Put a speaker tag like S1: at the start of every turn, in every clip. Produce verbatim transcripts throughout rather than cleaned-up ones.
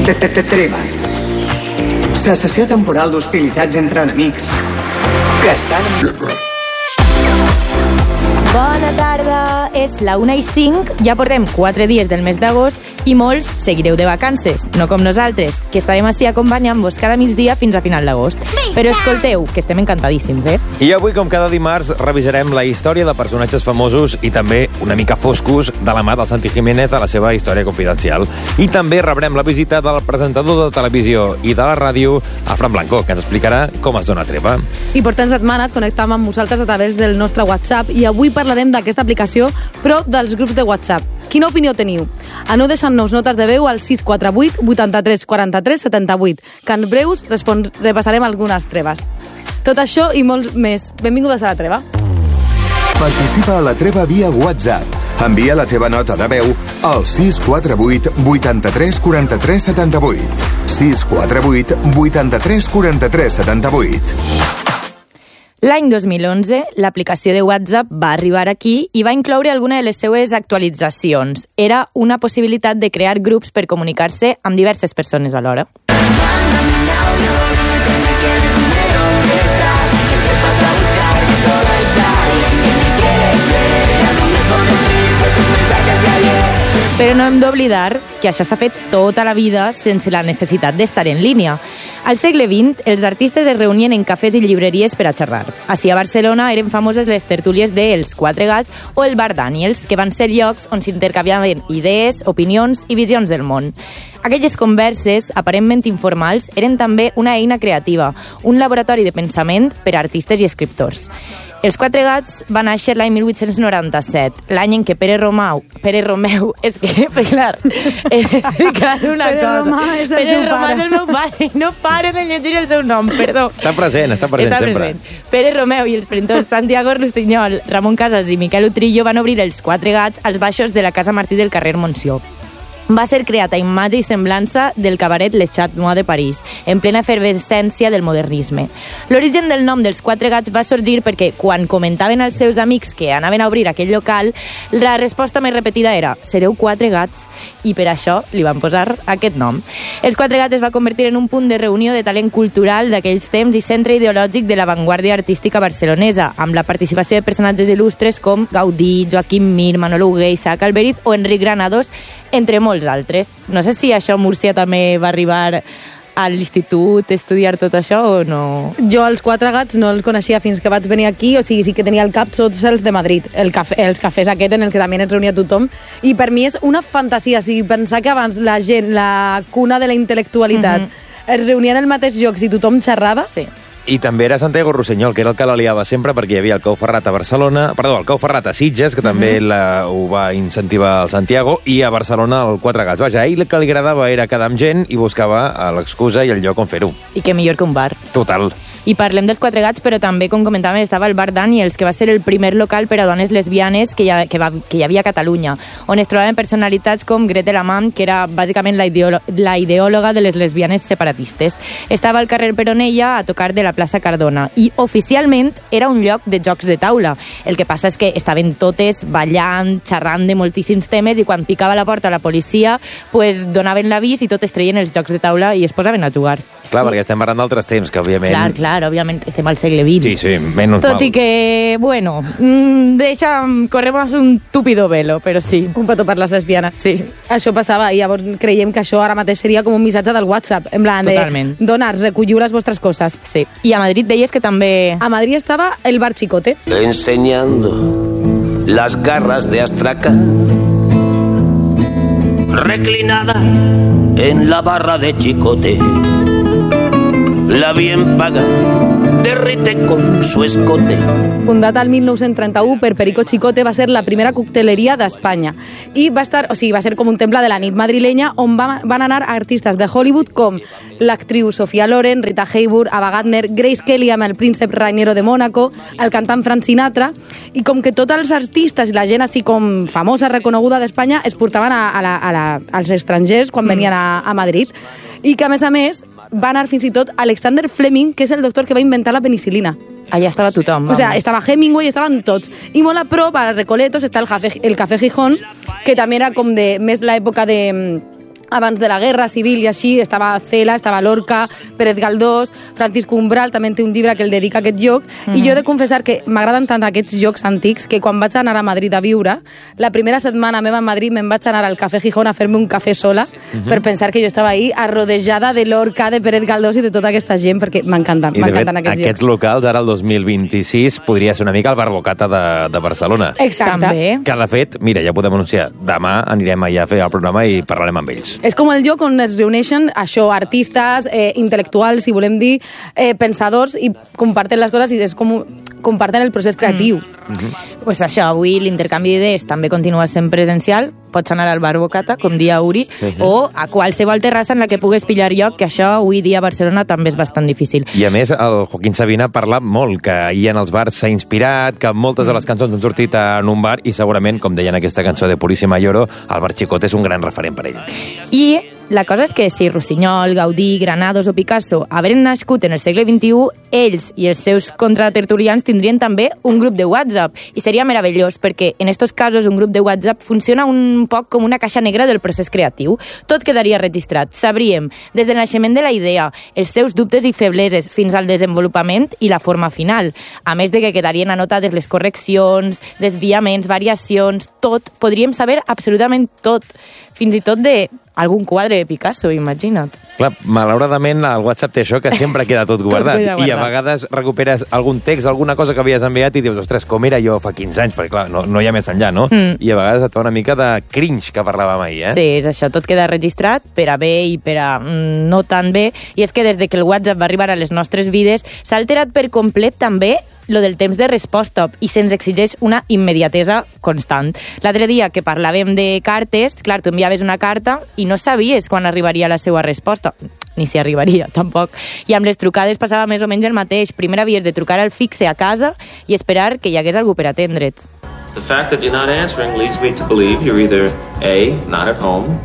S1: Treva. Cessació temporal d'hostilitats entre enemics que estan en guerra.
S2: Bona tarda, és la una i cinc, ja portem quatre dies del mes d'agost i molts seguireu de vacances, no com nosaltres, que estarem així acompanyant-vos cada migdia fins a final d'agost. Però escolteu, que estem encantadíssims, eh?
S3: I avui, com cada dimarts, revisarem la història de personatges famosos i també una mica foscos de la mà del Santi Jiménez a la seva història confidencial. I també rebrem la visita del presentador de televisió i de la ràdio, a Fran Blanco, que ens explicarà com es dona treva.
S4: I portem setmanes connectam amb vosaltres a través del nostre WhatsApp i avui parlarem d'aquesta aplicació, però dels grups de WhatsApp. Quina opinió teniu? Aneu deixant-nos notes de veu al sis quatre vuit, vuitanta-tres, quaranta-tres, setanta-vuit, que en breus repassarem algunes treves. Tot això i molt més. Benvingudes a la treva.
S5: Participa a la treva via WhatsApp. Envia la teva nota de veu al sis quatre vuit, vuitanta-tres, quaranta-tres, setanta-vuit. sis quatre vuit, vuitanta-tres, quaranta-tres, setanta-vuit.
S2: L'any dos mil onze, l'aplicació de WhatsApp va arribar aquí i va incloure alguna de les seues actualitzacions. Era una possibilitat de crear grups per comunicar-se amb diverses persones alhora. Però no hem d'oblidar que això s'ha fet tota la vida sense la necessitat d'estar en línia. Al segle vint, els artistes es reunien en cafès i llibreries per a xerrar. Així a Barcelona eren famoses les tertúlies de Els Quatre Gats o el Bar Daniels, que van ser llocs on s'intercanviaven idees, opinions i visions del món. Aquelles converses, aparentment informals, eren també una eina creativa, un laboratori de pensament per a artistes i escriptors. Els Quatre Gats va néixer l'any mil vuit-cents noranta-set, l'any en què Pere Romeu... Pere Romeu, és que, clar, he d'explicar una
S4: Pere
S2: cosa.
S4: Romeu és el
S2: Pere
S4: seu
S2: Romeu
S4: pare.
S2: és el meu pare, no pare de llegir el seu nom, perdó.
S3: Està present, està present
S2: Està
S3: sempre.
S2: present. Pere Romeu i els printors Santiago Rossinyol, Ramon Casas i Miquel Utrillo van obrir els Quatre Gats als baixos de la Casa Martí del carrer Montsió. Va ser creat a imatge i semblança del cabaret Le Chat Noir de París, en plena efervescència del modernisme. L'origen del nom dels Quatre Gats va sorgir perquè, quan comentaven als seus amics que anaven a obrir aquell local, la resposta més repetida era «Sereu quatre gats», i per això li van posar aquest nom. Els Quatre Gats es va convertir en un punt de reunió de talent cultural d'aquells temps i centre ideològic de l'avantguàrdia artística barcelonesa, amb la participació de personatges il·lustres com Gaudí, Joaquim Mir, Manolo Hugué, Isaac Alberiz o Enric Granados, entre molts altres. No sé si això a Múrcia també va arribar a l'institut, estudiar tot això o no?
S4: Jo els Quatre Gats no els coneixia fins que vaig venir aquí, o sigui, sí que tenia al cap tots els de Madrid, el cafè, els cafès aquest en el que també es reunia tothom, i per mi és una fantasia, o sigui, pensar que abans la gent, la cuna de la intel·lectualitat, mm-hmm. es reunia en el mateix lloc i tothom xerrava.
S2: Sí.
S3: I també era Santiago Rossinyol, que era el que la liava sempre, perquè hi havia el Cau Ferrat a Barcelona, perdó, el Cau Ferrat a Sitges, que també mm-hmm. la, ho va incentivar el Santiago, i a Barcelona el Quatre Gats. Vaja, a ell el que li agradava era quedar amb gent i buscava l'excusa i el lloc on fer-ho.
S2: I que millor que un bar.
S3: Total.
S2: I parlem dels Quatre Gats, però també, com comentàvem, estava el Bar Daniels, que va ser el primer local per a dones lesbianes que hi, ha, que va, que hi havia a Catalunya, on es trobaven personalitats com Grete Lamam, que era bàsicament la, ideolo la ideòloga de les lesbianes separatistes. Estava al carrer Peronella, a tocar de la plaça Cardona, i oficialment era un lloc de jocs de taula. El que passa és que estaven totes ballant, xerrant de moltíssims temes, i quan picava a la porta la policia, pues, donaven l'avís i totes treien els jocs de taula i es posaven a jugar.
S3: Clar, perquè estem parlant d'altres temps, que òbviament...
S2: Clar, clar, òbviament estem al segle vint.
S3: Sí, sí, menys
S2: Tot
S3: mal.
S2: i que, bueno, mmm, deixa, corremos un túpido velo, però sí.
S4: Un petó per les lesbianes.
S2: Sí.
S4: Això passava, i llavors creiem que això ara mateix seria com un missatge del WhatsApp, en plan
S2: Totalment.
S4: de donar, recolliu les vostres coses.
S2: Sí. I a Madrid deies que també...
S4: A Madrid estava el Bar Chicote.
S6: Enseñando las garras de Astraca, reclinada en la barra de Chicote, la bien paga derrite con su escote.
S4: Fundat al mil nou-cents trenta-u per Perico Chicote, va ser la primera cocteleria d'Espanya. I va estar, o sigui, va ser com un temple de la nit madrilenya on va, van anar artistes de Hollywood com l'actriu Sofia Loren, Rita Hayworth, Ava Gardner, Grace Kelly amb el príncep Rainiero de Mónaco, el cantant Frank Sinatra, i com que tots els artistes i la gent així com famosa, reconeguda d'Espanya, es portaven a, a la, a la, als estrangers quan venien a, a Madrid. I que, a més a més, va anar fins i tot Alexander Fleming, que és el doctor que va inventar la penicilina.
S2: Allà estava tothom.
S4: O sea, estava Hemingway, estaven tots. I molt a prop, a Recoletos, està el Café, el Café Gijón, que també era com de més l'època de abans de la Guerra Civil i així, estava Cela, estava Lorca, Pérez Galdós, Francisco Umbral també té un llibre que el dedica a aquest lloc, mm-hmm. i jo he de confessar que m'agraden tant aquests llocs antics que quan vaig anar a Madrid a viure, la primera setmana meva a Madrid me'n vaig anar al Cafè Gijón a fer-me un cafè sola, mm-hmm. per pensar que jo estava ahí arrodejada de Lorca, de Pérez Galdós i de tota aquesta gent, perquè m'encanten, m'encanten aquests llocs.
S3: Aquests locals, ara el dos mil vint-i-sis, podria ser una mica el Bar Bocata de, de Barcelona.
S4: Exacte.
S2: També.
S3: Que, de fet, mira, ja podem anunciar, demà anirem allà a fer el programa i parlarem amb ells.
S4: És com el lloc on es reuneixen això, artistes, eh, intel·lectuals, si volem dir, eh, pensadors, i comparten les coses i és com comparten el procés creatiu.
S2: Mm. Mm-hmm. Pues això, avui l'intercanvi d'idees també continua sent presencial, pots anar al Bar Bocata, com dia Uri, uh-huh. o a qualsevol terrassa en la que pugues pillar lloc, que això avui dia a Barcelona també és bastant difícil.
S3: I a més, el Joaquín Sabina ha parlat molt, que ahir en els bars s'ha inspirat, que moltes de les cançons han sortit en un bar, i segurament, com deien aquesta cançó de Puríssima Lloro, el Bar Xicot és un gran referent per ell.
S2: I la cosa és que si Rossinyol, Gaudí, Granados o Picasso hagueren nascut en el segle vint-i-u, ells i els seus contratertulians tindrien també un grup de WhatsApp. I seria meravellós, perquè en estos casos un grup de WhatsApp funciona un poc com una caixa negra del procés creatiu. Tot quedaria registrat. Sabríem, des del naixement de la idea, els seus dubtes i febleses, fins al desenvolupament i la forma final. A més de que quedarien anotades les correccions, desviaments, variacions, tot. Podríem saber absolutament tot. Fins i tot de algun quadre de Picasso, imagina't.
S3: Clar, malauradament el WhatsApp té això, que sempre queda tot guardat.
S2: Tot queda guardat.
S3: I a vegades recuperes algun text, alguna cosa que havies enviat i dius, ostres, com era jo fa quinze anys, perquè clar, no, no hi ha més enllà, no? Mm. I a vegades et fa una mica de cringe, que parlàvem ahir, eh?
S2: Sí, és això, tot queda registrat per a bé i per a mm, no tan bé. I és que des de que el WhatsApp va arribar a les nostres vides s'ha alterat per complet també lo del temps de resposta i se'ns exigeix una immediatesa constant. L'altre dia que parlàvem de cartes, clar, tu enviaves una carta i no sabies quan arribaria la seva resposta, ni si arribaria, tampoc. I amb les trucades passava més o menys el mateix. Primer havies de trucar al fixe a casa i esperar que hi hagués algú per atendre't.
S7: The fact that you're not answering leads me to believe you're either A, not at home,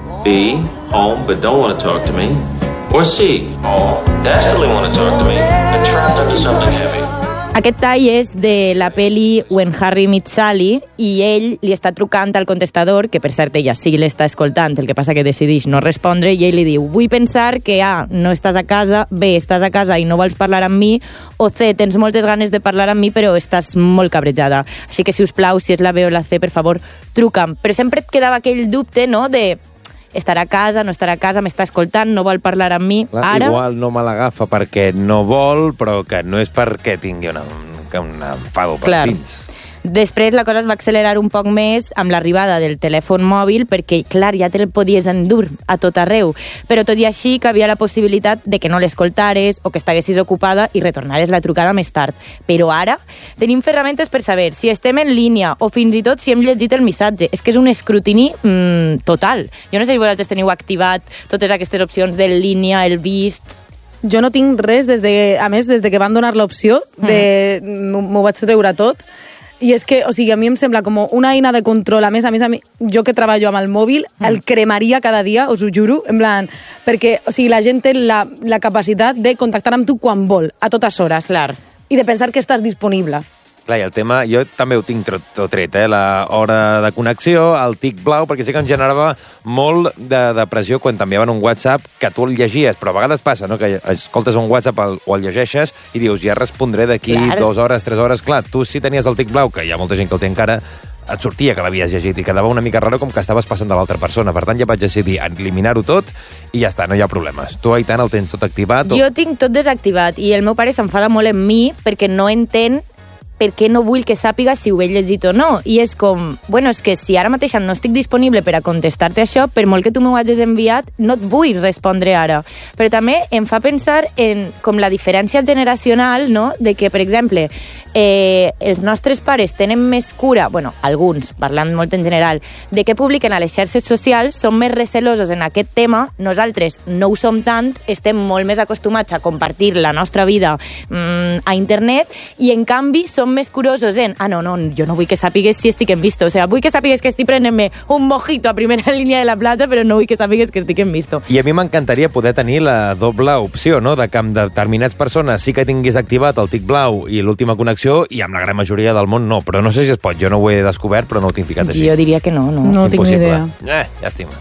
S7: B, home but don't want to talk to me, or C, home, desperately want to talk to me, and trapped into something heavy.
S2: Aquest tall és de la peli When Harry Met Sally i ell li està trucant al contestador, que per cert ella sí l'està escoltant, el que passa que decideix no respondre, i ell li diu, vull pensar que A, no estàs a casa, B, estàs a casa i no vols parlar amb mi, o C, tens moltes ganes de parlar amb mi però estàs molt cabrejada. Així que, si us plau, si és la B o la C, per favor, truca'm. Però sempre et quedava aquell dubte, no?, de estarà a casa, no estarà a casa, m'està escoltant, no vol parlar amb mi.
S3: Clar,
S2: ara...
S3: Igual no me l'agafa perquè no vol, però que no és perquè tingui una, una enfado per
S2: Clar.
S3: pins.
S2: Després la cosa es va accelerar un poc més amb l'arribada del telèfon mòbil, perquè, clar, ja te'l podies endur a tot arreu. Però tot i així que havia la possibilitat de que no l'escoltares o que estiguessis ocupada i retornares la trucada més tard. Però ara tenim ferramentes per saber si estem en línia o fins i tot si hem llegit el missatge. És que és un escrutini mmm, total. Jo no sé si vosaltres teniu activat totes aquestes opcions de línia, el vist...
S4: Jo no tinc res, des de, a més, des de que van donar l'opció, de m'ho vaig treure tot. I és que, o sigui, a mi em sembla com una eina de control. A més, a més, a mi, jo que treballo amb el mòbil, mm. el cremaria cada dia, us ho juro, en plan, perquè, o sigui, la gent té la, la capacitat de contactar amb tu quan vol, a totes hores.
S2: Clar.
S4: I de pensar que estàs disponible.
S3: Clar, i el tema, jo també ho tinc tot tret, eh? La hora de connexió, el tic blau, perquè sí que em generava molt de, de pressió quan t'enviaven un WhatsApp que tu el llegies, però a vegades passa, no?, que escoltes un WhatsApp o el llegeixes i dius, ja respondré d'aquí dues hores, tres hores. Clar, tu si tenies el tic blau, que hi ha molta gent que el té encara, et sortia que l'havies llegit i quedava una mica raro com que estaves passant de l'altra persona. Per tant, ja vaig decidir eliminar-ho tot i ja està, no hi ha problemes. Tu, Aitana, el tens tot activat? O...
S2: Jo tinc tot desactivat i el meu pare s'enfada molt amb mi perquè no entén per què no vull que sàpiga si ho he llegit o no. I és com, bueno, és que si ara mateix no estic disponible per a contestar-te això, per molt que tu m'ho hagis enviat, no et vull respondre ara. Però també em fa pensar en com la diferència generacional, no?, de que, per exemple, eh, els nostres pares tenen més cura, bueno, alguns, parlant molt en general, de què publiquen a les xarxes socials, són més recelosos en aquest tema, nosaltres no ho som tant, estem molt més acostumats a compartir la nostra vida mm, a internet, i en canvi som més curosos en, ah, no, no, jo no vull que sàpigues si estic en visto, o sigui, vull que sàpigues que estic prenent-me un mojito a primera línia de la platja, però no vull que sàpigues que estic en visto.
S3: I a mi m'encantaria poder tenir la doble opció, no?, de que amb determinats persones sí que tingués activat el tic blau i l'última connexió, i amb la gran majoria del món no, però no sé si es pot, jo no ho he descobert, però no ho tinc ficat així.
S2: Jo diria que no, no.
S4: No tinc ni idea.
S3: Eh, llàstima.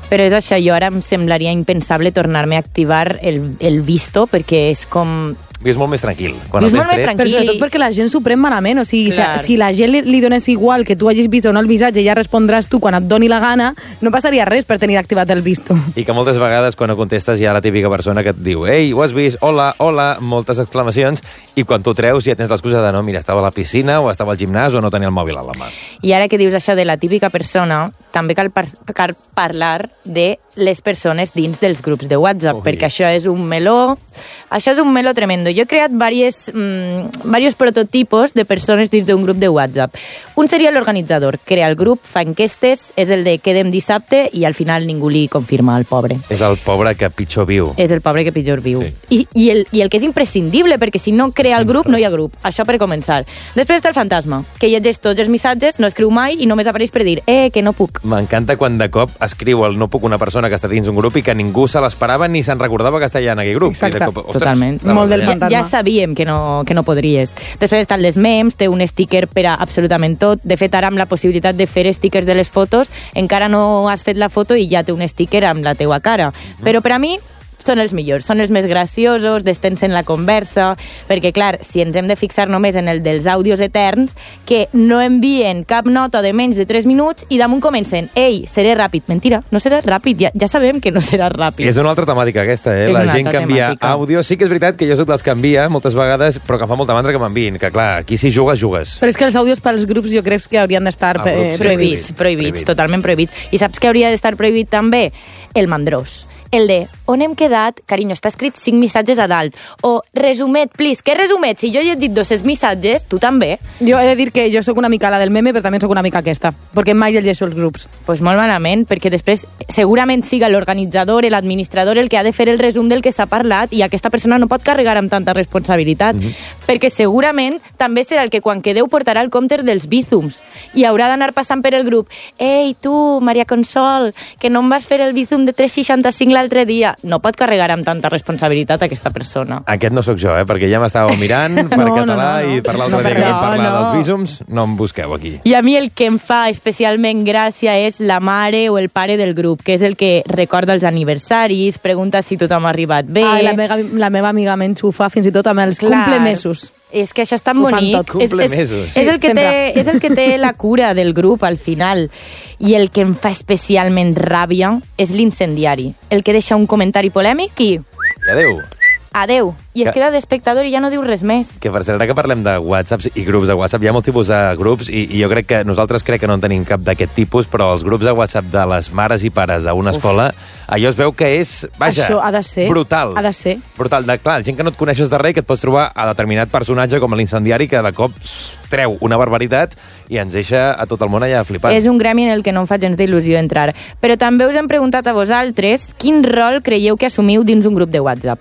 S2: Però és això, jo ara em semblaria impensable tornar-me a activar el, el visto, perquè és com...
S3: Vius molt més tranquil. Quan
S2: Vius
S3: el
S2: molt
S3: tens
S2: més
S3: tret,
S2: tranquil.
S4: Però sobretot perquè la gent s'ho pren malament. O sigui,
S2: Clar.
S4: si la gent li, li dones igual que tu hagis vist o no el missatge i ja respondràs tu quan et doni la gana, no passaria res per tenir activat el visto.
S3: I que moltes vegades quan no contestes hi ha la típica persona que et diu «Ei, ho has vist? Hola, hola», moltes exclamacions, i quan tu treus ja tens l'excusa de «No, mira, estava a la piscina o estava al gimnàs o no tenia el mòbil a la mà».
S2: I ara que dius això de la típica persona, també cal, par cal parlar de les persones dins dels grups de WhatsApp,
S3: Ui.
S2: perquè això és un meló, això és un meló tremendo. Jo he creat diversos mm, varios prototipos de persones dins d'un grup de WhatsApp. Un seria l'organitzador, crea el grup, fa enquestes, és el de quedem dissabte i al final ningú li confirma al pobre.
S3: És el pobre que pitjor viu.
S2: És el pobre que pitjor viu.
S3: Sí.
S2: I, i, el, I el que és imprescindible, perquè si no crea el grup, no hi ha grup. Això per començar. Després està el fantasma, que llegeix tots els missatges, no escriu mai i només apareix per dir «Eh, que no puc».
S3: M'encanta quan de cop escriu el no puc una persona que està dins un grup i que ningú se l'esperava ni se'n recordava que està allà en aquell grup.
S4: Exacte.
S3: I de cop, ostres,
S2: Totalment.
S3: estava
S4: Molt del
S3: allà.
S4: fantasma.
S2: Ja sabíem que no, que no podries. Després estan les memes, té un sticker per a absolutament tot. De fet, ara amb la possibilitat de fer stickers de les fotos, encara no has fet la foto i ja té un sticker amb la teua cara. Però per a mi són els millors, són els més graciosos, destensen la conversa, perquè, clar, si ens hem de fixar només en el dels àudios eterns, que no envien cap nota de menys de tres minuts i damunt comencen, ei, seré ràpid. Mentira, no seràs ràpid, ja, ja sabem que no seràs ràpid.
S3: És una altra temàtica aquesta, eh?
S2: És
S3: La
S2: una
S3: gent
S2: altra
S3: que envia
S2: temàtica.
S3: àudio. Sí que és veritat que jo soc dels que envia moltes vegades, però que fa molta mandra que m'enviïn. Que clar, aquí si jugues, jugues.
S4: Però és que els àudios pels grups jo crec que haurien d'estar
S3: Ah,
S4: eh,
S3: grups, sí.
S2: prohibits,
S3: prohibit,
S2: prohibits,
S3: prohibit.
S2: totalment prohibits. I saps que hauria d'estar prohibit també? El mandrós. El de, on hem quedat? Carinyo, està escrit cinc missatges a dalt. O, resumet, please. Què resumet? Si jo he llegit dos-cents missatges, tu també.
S4: Jo he de dir que jo sóc una mica la del meme, però també sóc una mica aquesta, perquè mai llegeixo els grups.
S2: Doncs pues molt malament, perquè després segurament siga l'organitzador, l'administrador, el que ha de fer el resum del que s'ha parlat i aquesta persona no pot carregar amb tanta responsabilitat, mm -hmm. perquè segurament també serà el que quan quedeu portarà el compte dels bízums i haurà d'anar passant per el grup. Ei, tu, Maria Consol, que no em vas fer el bízum de tres coma seixanta-cinc l'altre dia. No pot carregar amb tanta responsabilitat aquesta persona.
S3: Aquest no sóc jo, eh? Perquè ja m'estàveu mirant per
S4: No,
S3: català
S4: no, no, no.
S3: i per l'altre
S4: No,
S3: dia que vam
S2: no,
S3: parlar
S2: no.
S3: dels bízums, no em busqueu aquí.
S2: I a mi el que em fa especialment gràcia és la mare o el pare del grup, que és el que recorda els aniversaris, pregunta si tothom ha arribat bé...
S4: Ai, la, meva, la meva amiga m'enxufa fins i tot amb els
S2: Clar.
S4: complemesos.
S2: És que això és tan
S4: Ho fan
S2: bonic.
S4: tot.
S3: Complemesos.
S2: És, és, és, el que té, és el que té la cura del grup al final. I el que em fa especialment ràbia és l'incendiari. El que deixa un comentari polèmic i...
S3: I adéu.
S2: Adeu. I es
S3: Que-
S2: queda d'espectador i ja no diu res més.
S3: Que per cert, ara que parlem de WhatsApps i grups de WhatsApp, hi ha molts tipus de grups i, i jo crec que nosaltres crec que no en tenim cap d'aquest tipus, però els grups de WhatsApp de les mares i pares d'una escola, allò es veu que és, vaja,
S4: Això ha de ser.
S3: brutal.
S4: Ha de ser.
S3: Brutal. De, clar, gent que no et coneixes de res, que et pots trobar a determinat personatge com l'incendiari que de cop treu una barbaritat i ens deixa a tot el món allà flipant.
S2: És un gremi en el que no em fa gens d'il·lusió entrar. Però també us hem preguntat a vosaltres quin rol creieu que assumiu dins un grup de WhatsApp.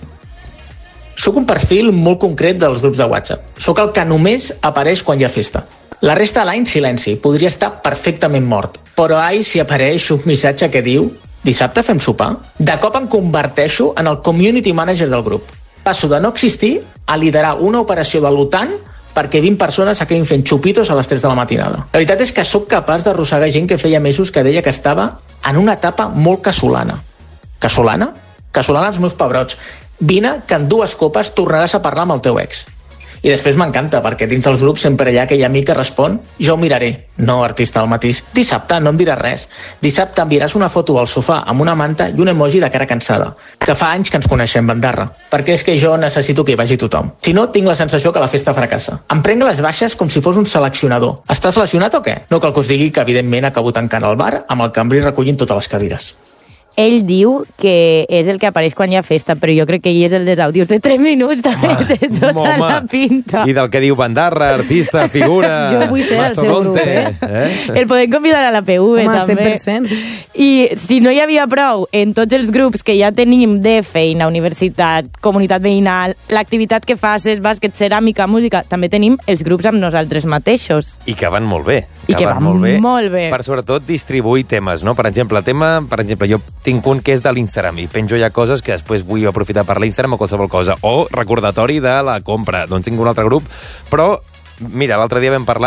S8: Soc un perfil molt concret dels grups de WhatsApp. Soc el que només apareix quan hi ha festa. La resta de l'any, silenci. Podria estar perfectament mort. Però ai, si apareix un missatge que diu dissabte fem sopar, de cop em converteixo en el community manager del grup. Passo de no existir a liderar una operació de l'OTAN perquè vint persones s'acabin fent xupitos a les tres de la matinada. La veritat és que sóc capaç d'arrossegar gent que feia mesos que deia que estava en una etapa molt casolana. Casolana? Casolana els meus pebrots. Vine, que en dues copes tornaràs a parlar amb el teu ex. I després m'encanta, perquè dins dels grups sempre hi ha aquell amic que respon jo ho miraré. No, artista del matís. Dissabte no em diràs res. Dissabte enviaràs una foto al sofà amb una manta i un emoji de cara cansada. Que fa anys que ens coneixem, bandarra. Perquè és que jo necessito que hi vagi tothom. Si no, tinc la sensació que la festa fracassa. Em prenc les baixes com si fos un seleccionador. Estàs lesionat o què? No cal que us digui que, evidentment, acabo tancant el bar amb el cambrer recollint totes les cadires.
S2: Ell diu que és el que apareix quan hi ha festa, però jo crec que ell és el dels àudios de tres minuts, també té tota
S3: Home,
S2: la pinta.
S3: I del que diu bandarra, artista, figura...
S4: Jo vull ser el seu grup,
S3: mastodonte,
S4: eh?
S2: El podem convidar a la P V,
S4: Home,
S2: també.
S4: cent per cent.
S2: I si no hi havia prou en tots els grups que ja tenim de feina, universitat, comunitat veïnal, l'activitat que faces, bàsquet, ceràmica, música, també tenim els grups amb nosaltres mateixos.
S3: I que van molt bé.
S2: I que van molt bé.
S3: Per sobretot distribuir temes, no? Per exemple, tema, per exemple, jo tinc un que és de l'Instagram i penjo ja coses que després vull aprofitar per l'Instagram o qualsevol cosa. O recordatori de la compra. Doncs tinc un altre grup. Però, mira, l'altre dia vam parlar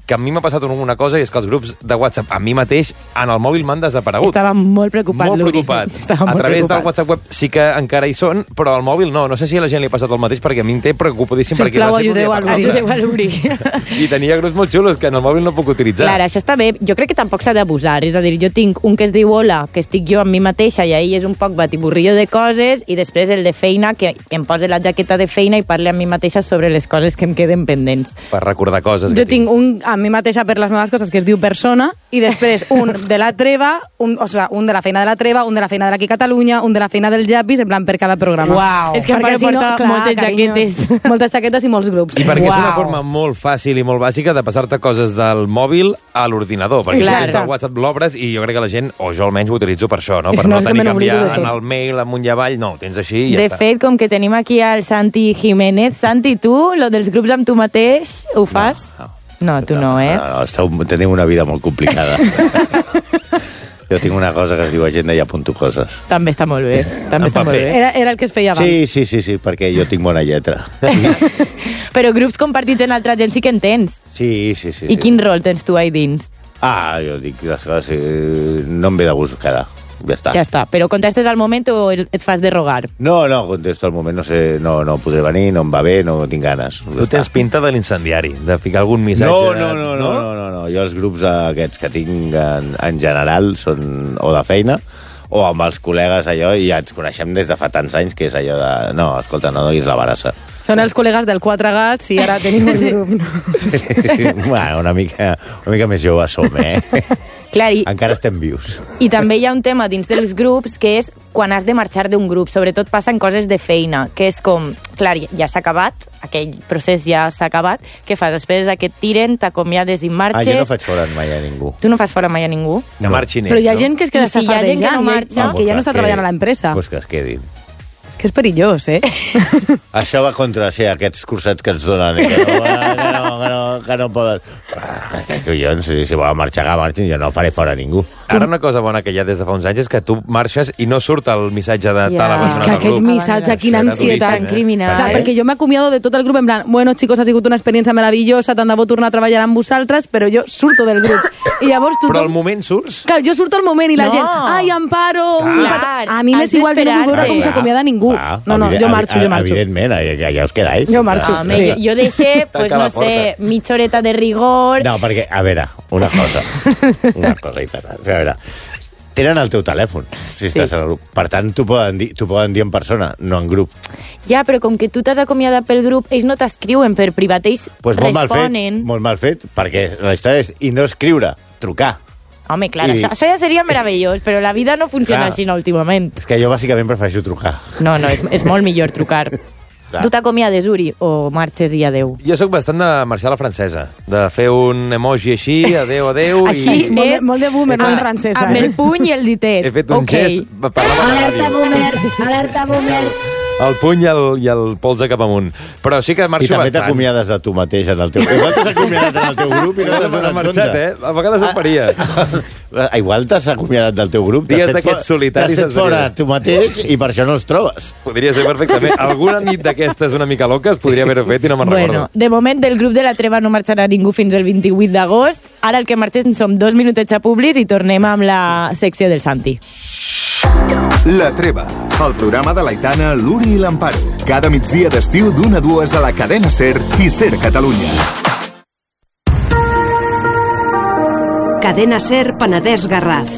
S3: que a mi m'ha passat una cosa, i és que els grups de WhatsApp a mi mateix en el mòbil m'han desaparegut.
S2: Estava molt preocupat,
S3: Molt
S2: Luri.
S3: preocupat.
S2: Estava
S3: A
S2: molt
S3: través
S2: preocupat.
S3: del WhatsApp web sí que encara hi són, però al mòbil no. No sé si a la gent li ha passat el mateix, perquè a mi em té preocupadíssim.
S4: Sisplau,
S3: perquè
S4: ajudeu a Luri.
S2: Ajudeu a Luri.
S3: I tenia grups molt xulos que en el mòbil no puc utilitzar.
S2: Clar, això està bé. Jo crec que tampoc s'ha d'abusar. És a dir, jo tinc un que es diu Hola, que estic jo amb mi mateixa, i ahir és un poc batiburrillo de coses, i després el de feina, que em posa la jaqueta de feina i parle amb mi mateixa sobre les coses que em queden pendents.
S3: Per recordar coses
S4: Jo
S3: que
S4: tinc un a mi mateixa per les meves coses que es diu Persona, i després un de la Treva, un, o sigui, un de la feina de la Treva, un de la feina de l'Aquí Catalunya, un de la feina del Llapis, en plan per cada programa.
S2: Uau. És que em
S4: Perquè
S2: pare porta moltes jaquetes.
S4: Moltes jaquetes i molts grups.
S3: I perquè és una
S2: Uau.
S3: forma molt fàcil i molt bàsica de passar-te coses del mòbil a l'ordinador, perquè
S2: Clar.
S3: si tens el WhatsApp l'obres, i jo crec que la gent, o jo almenys ho utilitzo per això, no?
S4: És
S3: Per no
S4: no, és que
S3: tenir
S4: me
S3: que
S4: n'oblido
S3: enviar
S4: de
S3: en
S4: tot.
S3: el mail amunt i avall, no, ho tens així i ja
S2: De
S3: està.
S2: fet, com que tenim aquí al Santi Jiménez, Santi, tu, lo dels grups amb tu mateix, ho fas?
S9: no.
S2: No, tu no, eh?
S9: No, no, esteu, tenim una vida molt complicada. Jo tinc una cosa que es diu agenda i apunto coses.
S2: També està molt bé, també està molt bé.
S4: Era, era el que es feia abans.
S9: Sí, sí, sí, sí, perquè jo tinc bona lletra.
S2: Però grups compartits en altra gent sí que en tens.
S9: Sí, sí, sí.
S2: I
S9: sí.
S2: quin rol tens tu ahí dins?
S9: Ah, jo dic les coses... Eh, no em ve de gust quedar. Ja està.
S2: Ja està. Però contestes al moment o el- et fas de rogar?
S9: No, no, contesto al moment, no sé, no, no podré venir, no em va bé, no tinc ganes. Ja
S3: Tu
S9: està.
S3: tens pinta de l'incendiari, de ficar algun missatge...
S9: No, no, no, no, no, no, no. Jo els grups aquests que tinc en, en general són o de feina o amb els col·legues allò, i ja ens coneixem des de fa tants anys, que és allò de... No, escolta, no donis la barassa.
S4: Són els col·legues del Quatre Gats i ara tenim un grup. No?
S9: Sí. Bueno, una mica, una mica més joves som, eh?
S2: Clar, i,
S9: Encara estem vius.
S2: i també hi ha un tema dins dels grups que és quan has de marxar d'un grup. Sobretot passen coses de feina, que és com, clar, ja s'ha acabat, aquell procés ja s'ha acabat, què fas? Després que et tiren, t'acomiades i
S9: Ah,
S2: marxes...
S9: jo no faig fora mai a ningú.
S2: Tu no fas fora mai a ningú?
S3: Que marxin ells,
S4: Però hi ha
S3: no?
S4: gent que es queda
S2: I si hi ha gent que no
S4: safardejant,
S2: marxa?
S4: que ja no està
S9: que-
S4: treballant a l'empresa.
S9: Pues que es quedin.
S4: És que és perillós, eh?
S9: Això va contra sí, aquests cursets que ens donen, eh? que, no, que, no, que, no, que no poden... Ah, que collons, si, si volen marxar, que marxin, jo no faré fora a ningú.
S3: Ara una cosa bona que hi ha des de fa uns anys és que tu marxes i no surt el missatge de
S2: Ja.
S3: tal
S2: És
S3: abandonat
S4: que
S3: el
S4: aquest
S3: grup.
S4: missatge, quina
S3: Això era
S4: ansietat.
S3: duríssim, eh?
S2: criminal.
S4: Clar,
S2: eh?
S4: perquè jo m'acomiado de tot el grup en plan, bueno, chicos, ha sigut una experiència meravellosa, tant de bo tornar a treballar amb vosaltres, però jo surto del grup. I llavors tothom...
S3: Però al moment surts?
S4: Clar, jo surto al moment i la
S2: No.
S4: gent, ai, Amparo, un
S2: Clar,
S4: pata... A mi m'és
S2: has
S4: igual, jo no vull veure
S2: d'esperar-te.
S4: com s'acomiada ningú.
S9: Clar,
S4: No, no,
S9: evident-
S4: jo marxo, jo marxo.
S9: Evidentment, ja, ja us quedáis.
S4: Jo marxo.
S2: No, home,
S4: Sí.
S2: jo, jo deixé, pues,
S3: Tanca
S2: no
S3: la
S2: sé,
S3: porta.
S2: mitja horeta de rigor...
S9: No, perquè, a veure, una cosa. Una cosa, i tant. A veure, tenen el teu telèfon, si estàs
S2: Sí.
S9: al grup. Per tant, t'ho poden, dir, t'ho poden dir en persona, no en grup.
S2: Ja, però com que tu t'has acomiadat pel grup, ells no t'escriuen per privat, ells
S9: Pues molt mal fet,
S2: responen.
S9: molt mal fet, perquè la història és, i no escriure, trucar.
S2: Home, clar,
S9: I-
S2: això, això ja seria meravellós, però la vida no funciona
S9: Clar.
S2: així no, últimament.
S9: És que jo bàsicament prefereixo trucar.
S2: No, no, és, és molt millor trucar.
S9: Clar.
S2: Tu t'acomiades, Uri, o marxes i adeu?
S3: Jo sóc bastant de marxar a la francesa, de fer un emoji així, adeu, adeu,
S2: Així
S3: i
S4: És molt, de,
S2: és-
S4: molt de boomer, no
S2: Ah,
S4: en francesa.
S2: Amb
S4: eh?
S2: el puny i el ditet.
S3: he fet un
S2: Ok.
S3: gest, parlava a la ràdio.
S10: boomer, alerta boomer.
S3: El puny i el, i el polze cap amunt. Però sí que
S9: I
S3: marxo
S9: també
S3: bastant.
S9: t'acomiades de tu mateix en el teu... Igual t'has acomiadat en el teu grup i no t'has
S3: M'ha
S9: donat
S3: marxat,
S9: compte.
S3: eh? A vegades ho faria.
S9: Ah, igual t'has acomiadat del teu grup, t'has
S3: Dies
S9: fet,
S3: d'aquests
S9: fo-
S3: solitaris
S9: t'has fet
S3: en sèrio.
S9: fora tu mateix i per això no els trobes.
S3: Podria ser perfectament. Alguna nit d'aquestes una mica loques podria haver-ho fet i no me'n
S2: Bueno,
S3: recordo.
S2: de moment del grup de la Treva no marxarà ningú fins el vint-i-vuit d'agost. Ara el que marxem som dos minutets a Publis i tornem amb la secció del Santi.
S5: La Treva, el programa de l'Aitana, l'Uri i l'Amparo. Cada migdia d'estiu d'una a dues a la cadena SER i SER Catalunya.
S10: Cadena SER Penedès Garraf.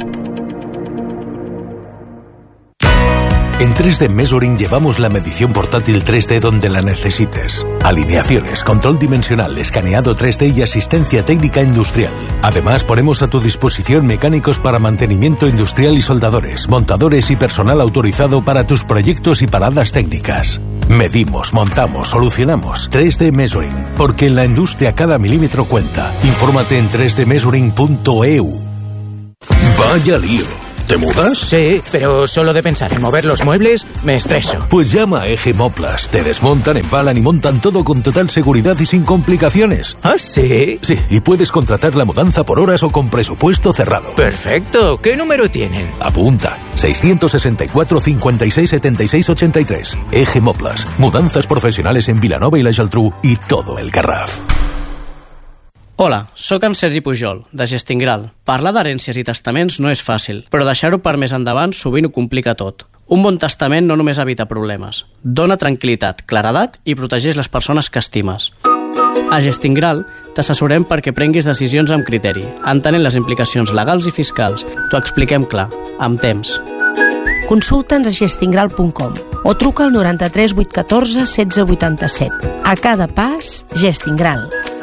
S11: En tres D Measuring llevamos la medición portátil tres D donde la necesites. Alineaciones, control dimensional, escaneado tres D y asistencia técnica industrial. Además, ponemos a tu disposición mecánicos para mantenimiento industrial y soldadores, montadores y personal autorizado para tus proyectos y paradas técnicas. Medimos, montamos, solucionamos. tres D Measuring, porque en la industria cada milímetro cuenta. Infórmate en tres d measuring punto e u. Vaya lío. ¿Te mudas?
S12: Sí, pero solo de pensar en mover los muebles me estreso.
S11: Pues llama a Eje Moplas. Te desmontan, empalan y montan todo con total seguridad y sin complicaciones.
S12: ¿Ah, sí?
S11: Sí, y puedes contratar la mudanza por horas o con presupuesto cerrado.
S12: Perfecto. ¿Qué número tienen?
S11: Apunta. seiscientos sesenta y cuatro, cincuenta y seis, setenta y seis, ochenta y tres. Eje Moplas. Mudanzas profesionales en Vilanova y la Geltrú y todo el Garraf.
S13: Hola, sóc en Sergi Pujol, de Gestingral. Parlar d'herències i testaments no és fàcil, però deixar-ho per més endavant sovint ho complica tot. Un bon testament no només evita problemes, dona tranquil·litat, claredat i protegeix les persones que estimes. A Gestingral t'assessorem perquè prenguis decisions amb criteri, entenent les implicacions legals i fiscals. T'ho expliquem clar, amb temps.
S10: Consulta'ns a gestingral punt com o truca al noranta-tres vuit catorze setze vuitanta-set. A cada pas, Gestingral.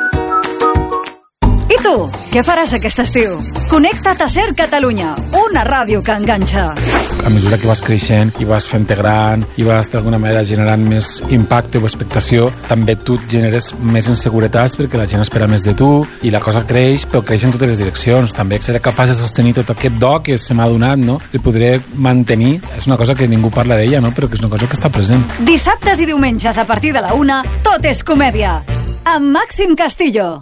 S14: I tu, què faràs aquest estiu? Connecta't a Ser Catalunya, una ràdio que enganxa.
S15: A mesura que vas creixent i vas fent-te gran i vas d'alguna manera generant més impacte o expectació, també tu generes més inseguretats perquè la gent espera més de tu i la cosa creix, però creix en totes les direccions. També seré capaç de sostenir tot aquest do que se m'ha donat, no? El podré mantenir. És una cosa que ningú parla d'ella, no? Però que és una cosa que està present.
S14: Dissabtes i diumenges a partir de la una, tot és comèdia. Amb Màxim Castillo.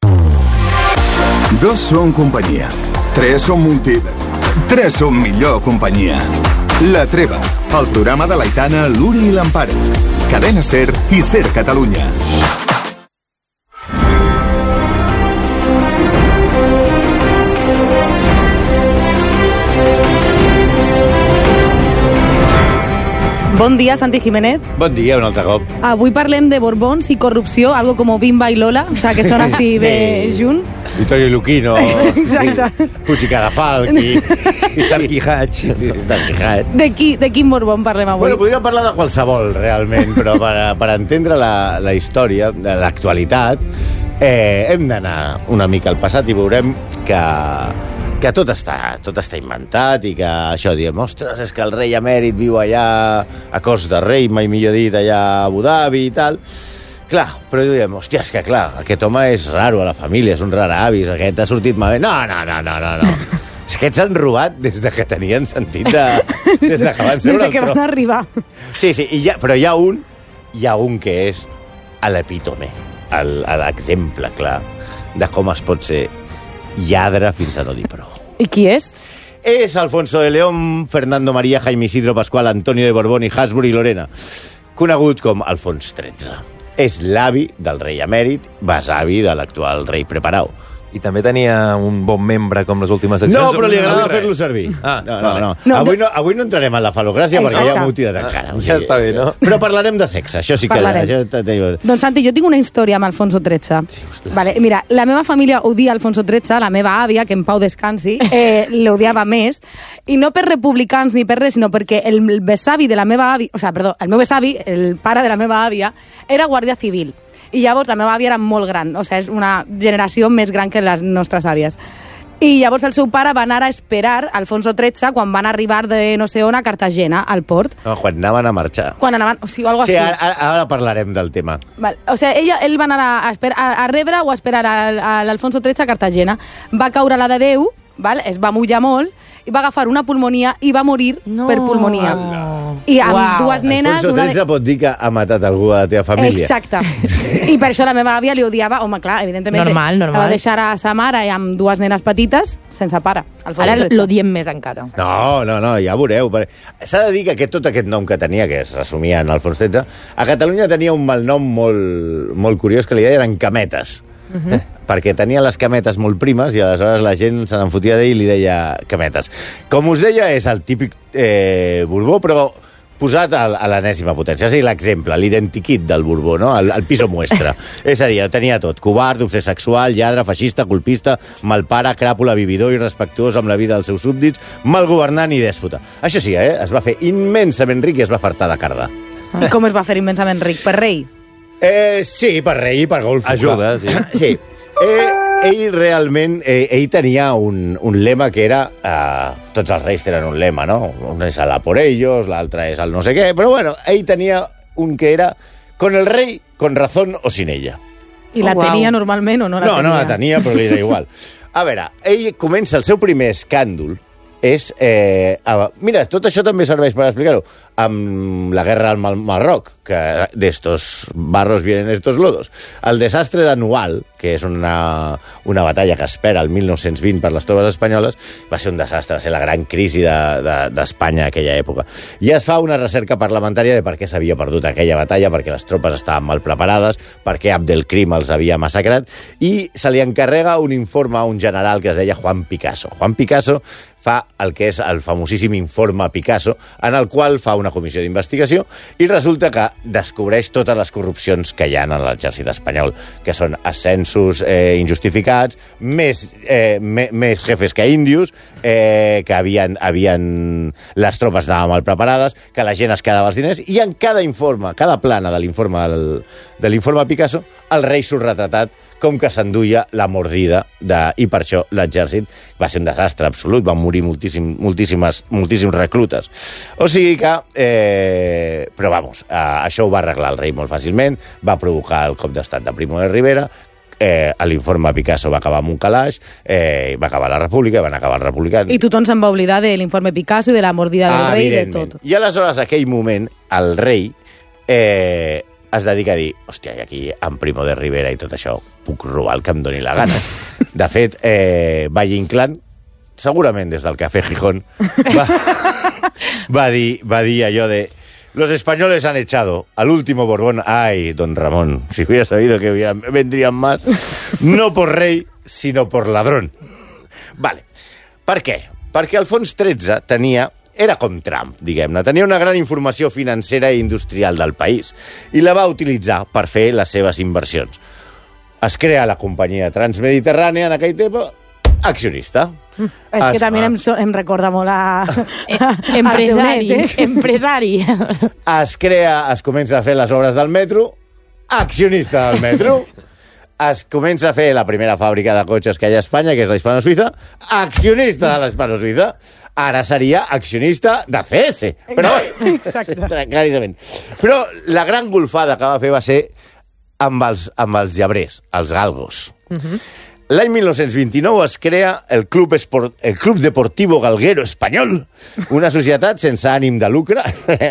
S5: Dos són companyia. Tres són multi... Tres són millor companyia. La Treva, el programa de l'Aitana, l'Uri i l'Amparo. Cadena Ser i Ser Catalunya.
S4: Bon dia, Santi Jiménez.
S9: Bon dia, un altre cop.
S4: Avui parlem de Borbons i corrupció, algo como Bimba i Lola, o sea, que són així bé junt.
S9: Vittorio Luquino,
S4: Exacte.
S9: Puig i Cadafalc i... i Tarqui Hatch. Sí, sí, Tarqui Hatch.
S4: De, qui, de quin Borbón parlem avui?
S9: Bueno, podríem parlar de qualsevol, realment, però per, per entendre la, la història, de l'actualitat, eh, hem d'anar una mica al passat i veurem que... que tot està, tot està inventat i que això diem, ostres, és que el rei emèrit viu allà a cos de rei, mai millor dit, allà a Abu Dhabi i tal. Clar, però diem, hòstia, és que clar, aquest home és raro a la família, és un raravis, aquest ha sortit malament. No, no, no, no, no, no. És que aquests han robat des de que tenien sentit de... des de que van seure
S4: des de que van arribar.
S9: Sí, sí, i ja, però hi ha un, hi ha un que és a l'epítome, l'exemple clar de com es pot ser lladre fins a no dir prou.
S4: I qui és?
S9: És Alfonso de León, Fernando María, Jaime Isidro Pascual, Antonio de Borbón i Habsburg i Lorena, conegut com Alfons tretze. És l'avi del rei emèrit, besavi de l'actual rei Preparau.
S3: I també tenia un bon membre com les últimes seccions.
S9: No, però li agrada fer-lo servir.
S3: Ah,
S9: no, no, no. no avui, no avui no entrarem en la falocràcia perquè ja m'ho tirat encara.
S3: O sigui, ja està bé, no?
S9: Però parlarem de sexe, això sí que... Això...
S4: Doncs Santi, jo tinc una història amb Alfonso tretze. Sí, vale, mira, la meva família odia Alfonso tretze, la meva àvia, que en pau descansi, eh, l'odiava més, i no per republicans ni per res, sinó perquè el besavi de la meva àvia, o sigui, perdó, el meu besavi, el pare de la meva àvia, era guàrdia civil. I llavors la meva àvia era molt gran, o sigui, és una generació més gran que les nostres àvies. I llavors el seu pare va anar a esperar Alfonso tretze quan van arribar de no sé on a Cartagena, al port.
S9: No, quan anaven a marxar.
S4: Quan anaven, o sigui, algo
S9: sí,
S4: així.
S9: Ara, ara parlarem del tema.
S4: Val. O sigui, ella, ell va anar a, a, a, a rebre o a esperar a, a l'Alfonso tretze a Cartagena. Va caure la de Déu, val? Es va mullar molt, i va agafar una pulmonia i va morir no. per pulmonia. No. I amb wow. dues nenes...
S9: Alfonso tretze de... pot dir que ha matat algú a la teva família.
S4: Exacte. I per això la meva àvia li odiava. Home, clar, evidentment...
S2: Normal, normal.
S4: La va deixar a sa mare i amb dues nenes petites sense pare.
S2: Ara l'odiem més encara.
S9: No, no, no, ja veureu. S'ha de dir que aquest, tot aquest nom que tenia, que es resumia en Alfons tretze, a Catalunya tenia un malnom molt, molt curiós que li deien cametes. Uh-huh. Perquè tenia les cametes molt primes i aleshores la gent se n'enfotia d'ell i li deia cametes. Com us deia, és el típic eh, Borbó, però posat a, a l'enèsima potència. És a dir, l'exemple, l'identiquit del Borbó, no? El, el piso muestra. És a dir, tenia tot. Covard, obsés sexual, lladre, feixista, colpista, malpare, cràpula, vividor, irrespectuós amb la vida dels seus súbdits, mal governant i dèspota. Això sí, eh? Es va fer immensament ric i es va fartar de cardar.
S4: I com es va fer immensament ric? Per rei?
S9: Eh, sí, per rei i per golf.
S3: Ajuda, sí.
S9: Sí. Eh, ell realment, eh, ell tenia un, un lema que era, eh, tots els reis tenen un lema, no? Un és el a por ellos, l'altre és el no sé què, però bueno, ell tenia un que era con el rei, con razón o sin ella.
S4: I la oh, wow. tenia normalment o no la
S9: no,
S4: tenia?
S9: No, no la tenia, però li era igual. A veure, ell comença el seu primer escàndol, és... Eh, a, mira, tot això també serveix per explicar-ho, amb la guerra al Marroc, que d'estos barros vienen estos lodos. El desastre d'Anual, que és una, una batalla que espera el mil nou-cents vint per les tropes espanyoles, va ser un desastre, va ser la gran crisi d'Espanya de, de, aquella època. I es fa una recerca parlamentària de per què s'havia perdut aquella batalla, perquè les tropes estaven mal preparades, per què Abdelkrim els havia massacrat, i se li encarrega un informe a un general que es deia Juan Picasso. Juan Picasso fa el que és el famosíssim informe Picasso, en el qual fa una comissió d'investigació i resulta que descobreix totes les corrupcions que hi ha en l'exèrcit espanyol, que són ascensos eh, injustificats, més, eh, me, més jefes que índios, eh, que havien, havien les tropes estaven mal preparades, que la gent es quedava els diners, i en cada informe, cada plana de l'informe de l'informe Picasso, el rei surt retratat com que s'enduia la mordida, de, i per això l'exèrcit va ser un desastre absolut, van morir moltíssim, moltíssimes, moltíssims reclutes. O sigui que, eh, però vamos, eh, això ho va arreglar el rei molt fàcilment, va provocar el cop d'estat de Primo de Rivera, eh, l'informe Picasso va acabar amb un calaix, eh, va acabar la república, van acabar els republicans.
S4: I tothom se'n va oblidar de l'informe Picasso i de la mordida del
S9: ah,
S4: rei i de tot.
S9: I aleshores, aquell moment, el rei eh, es dedica a dir, hòstia, i aquí, amb Primo de Rivera i tot això, puc robar el que em doni la gana. De fet, eh, Valle Inclán, segurament des del Café Gijón, va, va, dir, va dir allò de los españoles han echado al último Borbón. Ay, don Ramón, si hubiera sabido que hubieran, vendrían más, no por rei, sino por ladrón. Vale. Per què? Perquè Alfons tretze tenia... Era com Trump, diguem-ne. Tenia una gran informació financera i industrial del país i la va utilitzar per fer les seves inversions. Es crea la companyia Transmediterrània en aquell temps, accionista.
S4: Mm, és es, que també em, em recorda molt a...
S2: Empresari. A empresari.
S9: Es crea, es comença a fer les obres del metro, accionista del metro. Es comença a fer la primera fàbrica de cotxes que hi ha a Espanya, que és la Hispano-Suïssa, accionista de l'Hispano-Suïssa. Ara seria accionista de C S. Però, claríssimament. Però la gran golfada que va fer va ser amb els, amb els llebrers, els galgos. Uh-huh. L'any mil nou-cents vint-i-nou es crea el Club, Esport, el Club Deportivo Galguero Espanyol, una societat sense ànim de lucre,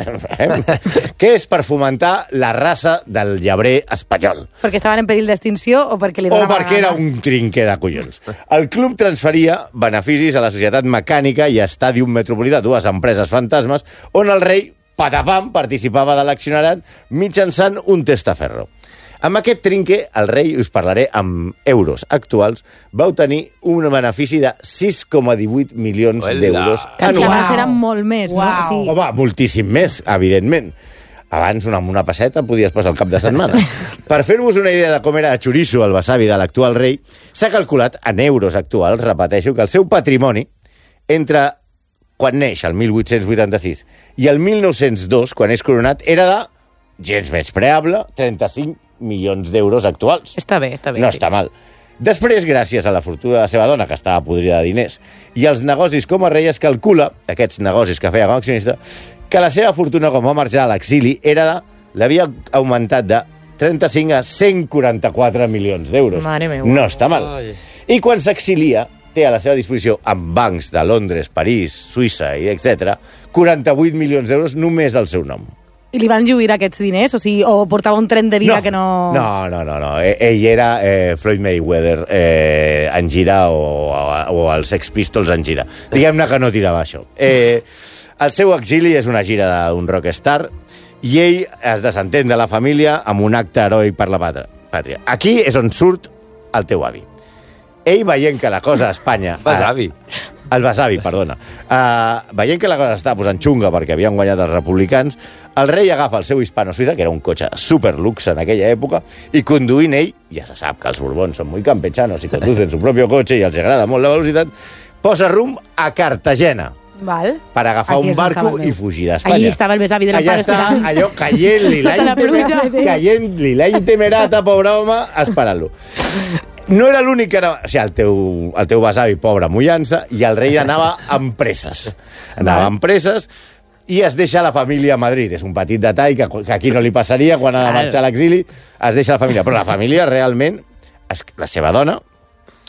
S9: que és per fomentar la raça del llebrer espanyol.
S4: Perquè estaven en perill d'extinció o perquè li donava...
S9: O perquè era un trinquer de collons. El club transferia beneficis a la Societat Mecànica i Estàdium Metropolità, dues empreses fantasmes, on el rei, patapam, participava de l'accionariat mitjançant un testaferro. Amb aquest trinque, el rei, us parlaré amb euros actuals, va obtenir un benefici de sis coma divuit milions d'euros
S4: anuals. Que abans eren molt més,
S2: wow.
S4: no? Sí.
S9: Home, moltíssim més, evidentment. Abans, amb una passeta, podies passar el cap de setmana. Per fer-vos una idea de com era xoriço el besavi de l'actual rei, s'ha calculat en euros actuals, repeteixo, que el seu patrimoni, entre quan neix, el mil vuit-cents vuitanta-sis, i el mil nou-cents dos, quan és coronat, era de, gens més preable, trenta-cinc milions d'euros actuals.
S2: Està bé, està bé.
S9: No
S2: sí.
S9: està mal. Després, gràcies a la fortuna de la seva dona, que estava podrida de diners, i els negocis com a rei, es calcula, aquests negocis que feia com a accionista, que la seva fortuna, com va marxar a l'exili, era de, l'havia augmentat de trenta-cinc a cent quaranta-quatre milions d'euros.
S2: Mare meva.
S9: No està mal. Ai. I quan s'exilia, té a la seva disposició, amb bancs de Londres, París, Suïssa, i etcètera, quaranta-vuit milions d'euros només al seu nom.
S4: I li van lluir aquests diners? O sigui, o portava un tren de vida
S9: no,
S4: que no...
S9: No, no, no. no. Ell era eh, Floyd Mayweather eh, en gira o, o els Sex Pistols en gira. Diguem-ne que no tirava això. Eh, el seu exili és una gira d'un rockstar i ell es desentén de la família amb un acte heroic per la pàtria. Aquí és on surt el teu avi. Ell, veient que la cosa a Espanya...
S3: Besavi.
S9: El besavi, perdona. Uh, veient que la cosa estava posant xunga perquè havien guanyat els republicans, el rei agafa el seu Hispano-Suïssa, que era un cotxe superluxe en aquella època, i conduint ell, ja se sap que els borbons són muy campechanos i conducen su propio cotxe i els agrada molt la velocitat, posa rumb a Cartagena.
S4: Val.
S9: Per agafar
S4: Aquí
S9: un barco i fugir d'Espanya.
S2: Allí estava el besavi de la
S9: Allà està allò caient-li la, inteme... caient la intemerata, pobre home, esperant-lo. No era l'únic que anava... O sigui, el teu, el teu besavi, pobre, mullant-se, i el rei anava amb presses. Anava amb presses i es deixa la família a Madrid. És un petit detall que, que aquí no li passaria quan ha de marxar a l'exili. Es deixa la família. Però la família, realment, es, la seva dona,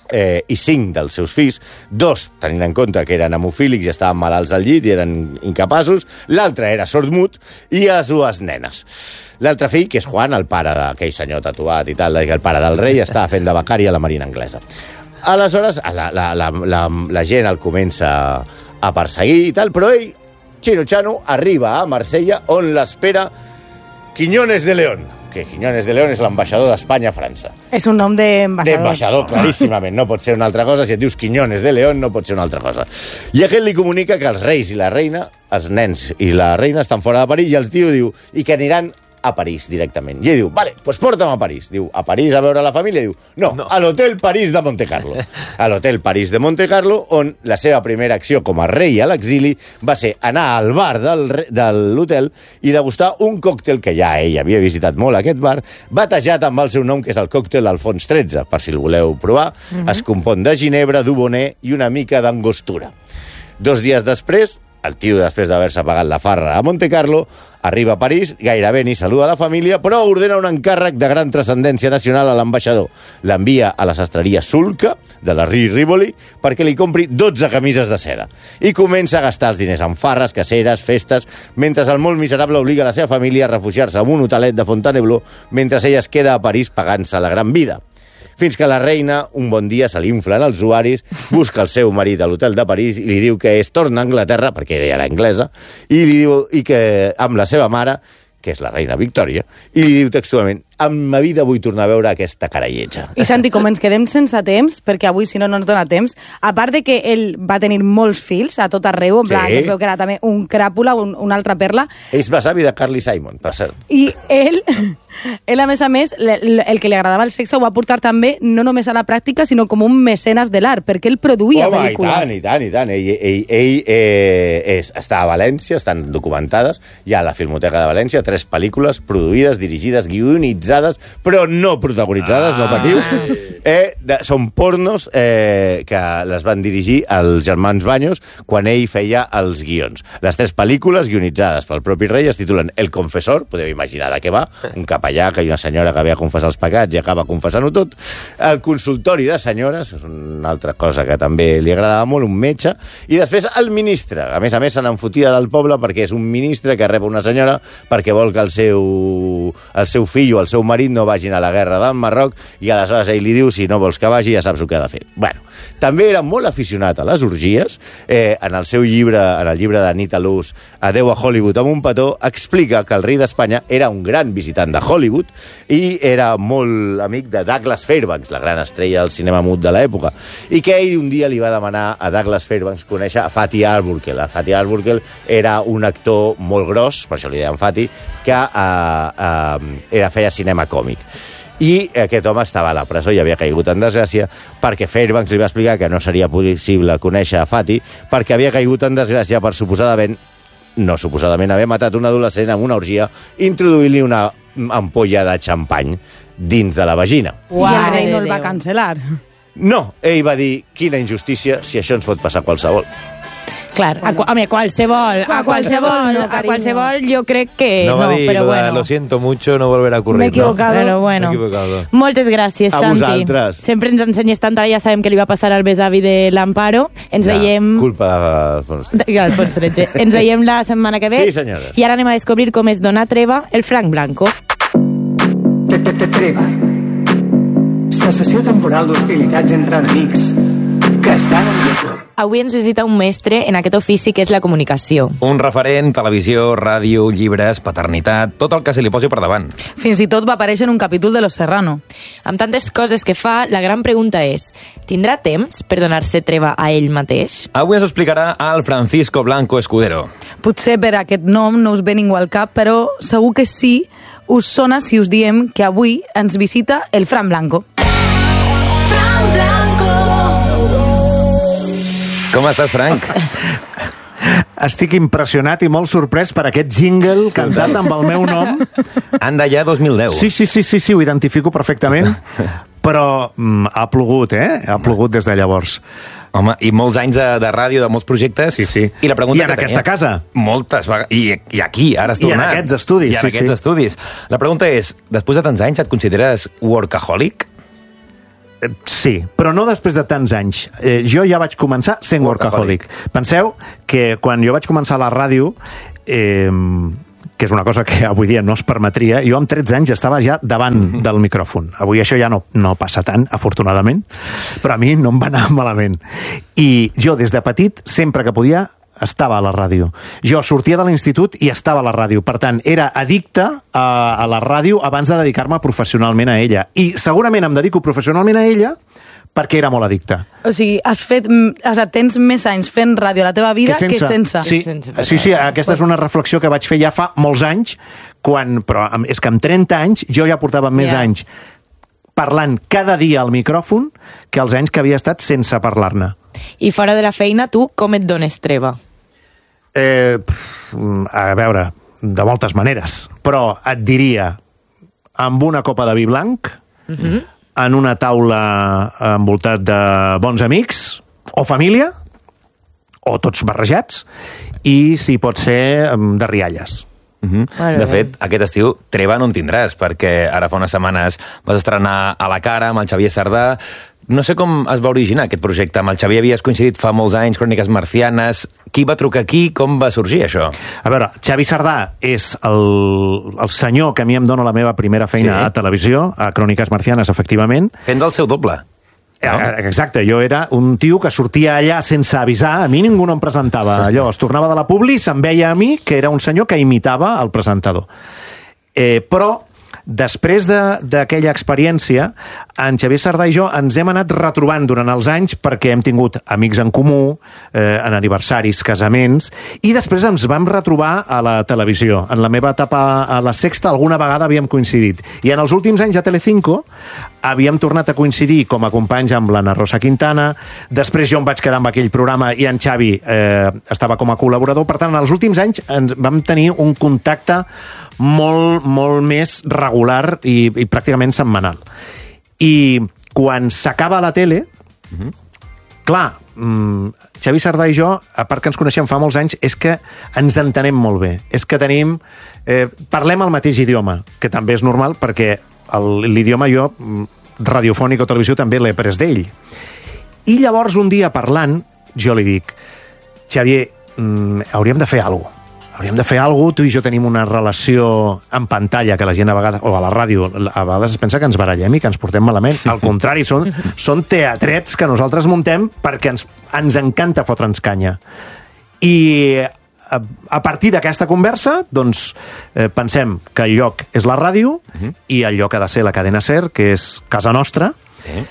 S9: eh, i cinc dels seus fills, dos tenint en compte que eren hemofílics i estaven malalts al llit i eren incapaços, l'altre era sordmut i les dues nenes. L'altre fill, que és Juan, el pare d'aquell senyor tatuat i tal, el pare del rei, estava fent de becari a la Marina Anglesa. Aleshores, la, la, la, la, la gent el comença a perseguir i tal, però ell, Chino Chano, arriba a Marsella, on l'espera Quiñones de León, que Quiñones de León és l'ambaixador d'Espanya a França.
S4: És un nom d'ambaixador.
S9: D'ambaixador, claríssimament. No pot ser una altra cosa. Si et dius Quiñones de León, no pot ser una altra cosa. I aquest li comunica que els reis i la reina, els nens i la reina, estan fora de París, i el tio diu, i que aniran a París directament. I ell diu, vale, pues porta'm a París. Diu, a París a veure la família? Diu, no, no. a l'Hotel París de Monte Carlo. A l'Hotel París de Monte Carlo, on la seva primera acció com a rei a l'exili va ser anar al bar del, de l'hotel i degustar un còctel que ja ell havia visitat molt, aquest bar, batejat amb el seu nom, que és el còctel Alfons tretze, per si el voleu provar. Mm-hmm. Es compon de ginebra, d'uboner i una mica d'angostura. Dos dies després, el tio, després d'haver-se pagat la farra a Monte Carlo, arriba a París, gairebé ni saluda a la família, però ordena un encàrrec de gran transcendència nacional a l'ambaixador. L'envia a la sastreria Sulca, de la Rue Rivoli, perquè li compri dotze camises de seda. I comença a gastar els diners en farres, caceres, festes, mentre el molt miserable obliga la seva família a refugiar-se en un hotelet de Fontainebleau, mentre ella es queda a París pagant-se la gran vida. Fins que la reina, un bon dia, se li inflen els uaris, busca el seu marit a l'hotel de París i li diu que es torna a Anglaterra, perquè ella era anglesa, i li diu i que amb la seva mare, que és la reina Victòria, i li diu textualment, en ma vida vull tornar a veure aquesta cara lletja.
S4: I Santi, com ens quedem sense temps, perquè avui si no no ens dona temps, a part de que ell va tenir molts fills a tot arreu, en plan, sí. Es veu que era també un cràpula, un, una altra perla.
S9: És besavi de Carly Simon, per cert.
S4: I ell, ell a més a més, el, el que li agradava el sexe ho va portar també no només a la pràctica, sinó com un mecenes de l'art, perquè ell produïa
S9: Home,
S4: pel·lícules.
S9: Home, i tant, i tant, i tant. Ell, ell, ell eh, és, està a València, estan documentades, hi ha a la Filmoteca de València, tres pel·lícules produïdes, dirigides, guionitzades, però no protagonitzades, ah. no patiu. Eh, de, són pornos eh, que les van dirigir els germans Baños quan ell feia els guions. Les tres pel·lícules guionitzades pel propi rei es titulen El confessor, podeu imaginar de què va, un capellà que hi ha una senyora que havia confessat els pecats i acaba confessant-ho tot. El consultori de senyores, és una altra cosa que també li agradava molt, un metge, i després el ministre. A més a més se n'enfotia del poble perquè és un ministre que rep una senyora perquè vol que el seu, el seu fill o el seu marit no vagin a la guerra del Marroc, i aleshores ell li diu, si no vols que vagi, ja saps el que ha de fer. Bueno, també era molt aficionat a les orgies. Eh, en el seu llibre, en el llibre d'Anita Loos, Adeu a Hollywood amb un petó, explica que el rei d'Espanya era un gran visitant de Hollywood i era molt amic de Douglas Fairbanks, la gran estrella del cinema mut de l'època, i que ell un dia li va demanar a Douglas Fairbanks conèixer a Fatty Arbuckle. Fatty Arbuckle era un actor molt gros, per això li deien Fatty, que eh, eh, era, feia cinema còmic. I aquest home estava a la presó i havia caigut en desgràcia perquè Fairbanks li va explicar que no seria possible conèixer a Fatty perquè havia caigut en desgràcia per suposadament, no suposadament, haver matat un adolescent amb una orgia introduint-li una ampolla de xampany dins de la vagina.
S4: Uau, I el rei no el va cancel·lar.
S9: No, ell va dir, quina injustícia, si això ens pot passar a qualsevol.
S2: Clar, a, home, qualsevol, a qualsevol, no, a qualsevol jo crec que
S3: no,
S2: no,
S3: dir,
S2: però bueno.
S3: Lo siento mucho, no volverá a ocurrir.
S2: M'he equivocado. No? Però bueno.
S3: M'he equivocado.
S2: Moltes gràcies,
S9: a
S2: Santi.
S9: Vosaltres.
S2: Sempre ens ensenyes tant, ara ja sabem que li va passar al besavi de l'Amparo. Ens
S9: ja,
S2: veiem...
S9: Culpa d'Alfons tretze.
S2: Alfons tretze. Ens veiem la setmana que ve.
S9: Sí, senyores.
S2: I ara anem a descobrir com es dona treva el Frank Blanco.
S1: Treva. Cessació temporal d'hostilitats entre enemics que estan en vigor.
S2: Avui ens visita un mestre en aquest ofici que és la comunicació.
S3: Un referent, televisió, ràdio, llibres, paternitat, tot el que se li posi per davant.
S4: Fins i tot va aparèixer en un capítol de Los Serrano.
S2: Amb tantes coses que fa, la gran pregunta és, tindrà temps per donar-se treva a ell mateix?
S3: Avui ens ho explicarà el Francisco Blanco Escudero.
S4: Potser per aquest nom no us ve ningú al cap, però segur que sí us sona si us diem que avui ens visita el Fran Blanco.
S2: Fran Blanco!
S3: Com estàs, Frank?
S16: Estic impressionat i molt sorprès per aquest jingle cantat amb el meu nom.
S3: Anda ja dos mil deu.
S16: Sí, sí, sí, sí, sí, ho identifico perfectament, però mm, ha plogut, eh? Ha plogut des de llavors.
S3: Home, i molts anys de, de ràdio, de molts projectes.
S16: Sí, sí.
S3: I, la pregunta
S16: I en
S3: que
S16: aquesta
S3: tenia,
S16: casa.
S3: Moltes vegades. I, I aquí, ara has tornat.
S16: I en aquests estudis.
S3: I en
S16: sí,
S3: aquests
S16: sí.
S3: estudis. La pregunta és, després de tants anys, et consideres workaholic?
S16: Sí, però no després de tants anys. Eh, jo ja vaig començar sent workaholic. Penseu que quan jo vaig començar a la ràdio, eh, que és una cosa que avui dia no es permetria, jo amb tretze anys estava ja davant del micròfon. Avui això ja no, no passa tant, afortunadament, però a mi no em va anar malament. I jo, des de petit, sempre que podia, estava a la ràdio. Jo sortia de l'institut i estava a la ràdio. Per tant, era addicte a, a la ràdio abans de dedicar-me professionalment a ella. I segurament em dedico professionalment a ella perquè era molt addicte.
S4: O sigui, has fet, o sigui, tens més anys fent ràdio a la teva vida que sense. Que sense.
S16: Sí, sí, sí, aquesta és una reflexió que vaig fer ja fa molts anys, quan, però és que amb trenta anys jo ja portava més yeah. anys parlant cada dia al micròfon que els anys que havia estat sense parlar-ne.
S2: I fora de la feina, tu com et dones treva?
S16: Eh, a veure, de moltes maneres, però et diria amb una copa de vi blanc, uh-huh. en una taula envoltat de bons amics o família, o tots barrejats, i si pot ser de rialles.
S3: Uh-huh. De fet, aquest estiu treva no en tindràs, perquè ara fa unes setmanes vas estrenar A la cara amb el Xavier Sardà. No sé com es va originar aquest projecte. Amb el Xavier havies coincidit fa molts anys, Cròniques Marcianes. Qui va trucar aquí? Com va sorgir això?
S16: A veure, Xavi Sardà és el, el senyor que a mi em dona la meva primera feina sí. a televisió, a Cròniques Marcianes, efectivament.
S3: Fent del seu doble.
S16: No? Exacte, jo era un tio que sortia allà sense avisar, a mi ningú no em presentava. Allò, es tornava de la publi, se'n veia a mi, que era un senyor que imitava el presentador. Eh, però després d'aquella experiència, en Xavier Sardà i jo ens hem anat retrobant durant els anys perquè hem tingut amics en comú, eh, en aniversaris, casaments, i després ens vam retrobar a la televisió. En la meva etapa a la Sexta alguna vegada havíem coincidit. I en els últims anys a Telecinco havíem tornat a coincidir com a companys amb l'Anna Rosa Quintana, després jo em vaig quedar amb aquell programa i en Xavi eh, estava com a col·laborador. Per tant, en els últims anys ens vam tenir un contacte molt, molt més regular i, i pràcticament setmanal. I quan s'acaba la tele, uh-huh. clar, mmm, Xavi Sardà i jo, a part que ens coneixem fa molts anys, és que ens entenem molt bé. És que tenim... Eh, parlem el mateix idioma, que també és normal perquè l'idioma jo, radiofònic o televisió, també l'he pres d'ell. I llavors, un dia parlant, jo li dic, Xavier, mm, hauríem de fer alguna cosa. Hauríem de fer alguna cosa, tu i jo tenim una relació en pantalla que la gent a vegades, o a la ràdio, a vegades es pensa que ens barallem i que ens portem malament. Al contrari, són, són teatrets que nosaltres muntem perquè ens, ens encanta fotre'ns canya. I a, a partir d'aquesta conversa, doncs, eh, pensem que el lloc és la ràdio uh-huh. i el lloc ha de ser la cadena SER, que és casa nostra, sí.